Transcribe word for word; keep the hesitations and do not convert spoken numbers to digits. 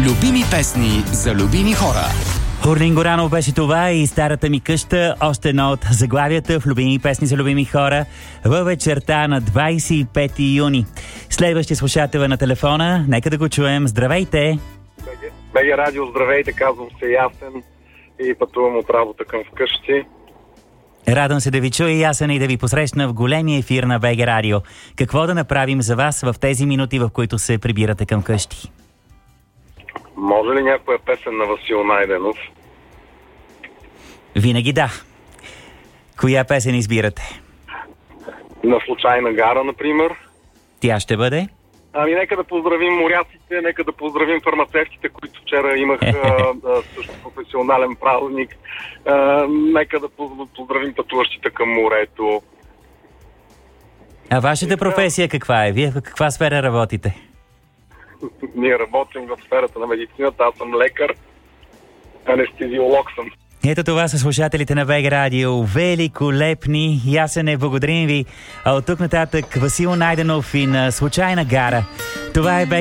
Любими песни за любими хора. Орлин Горанов беше това и старата ми къща, още едно от заглавията в любими песни за любими хора във вечерта на двадесет и пети юни. Следващия слушател на телефона, нека да го чуем. Здравейте! БГ Радио, здравейте, казвам се Ясен и пътувам от работа към вкъщи. Радвам се да ви чуя, Ясен, и да ви посрещна в големия ефир на БГ Радио. Какво да направим за вас в тези минути, в които се прибирате към къщи? Може ли някоя песен на Васил Найденов? Винаги да. Коя песен избирате? На Случайна гара, например. Тя ще бъде? Ами нека да поздравим моряците, нека да поздравим фармацевтите, които вчера имаха също професионален празник. А, нека да поздравим пътуващите към морето. А вашата професия каква е? Вие в каква сфера работите? Ние работим в сферата на медицината, аз съм лекар, анестезиолог съм. Ето това са слушателите на БГ Радио. Великолепни. Ясене, благодарим ви. А от тук нататък Васил Найденов и на Случайна гара. Това е БГ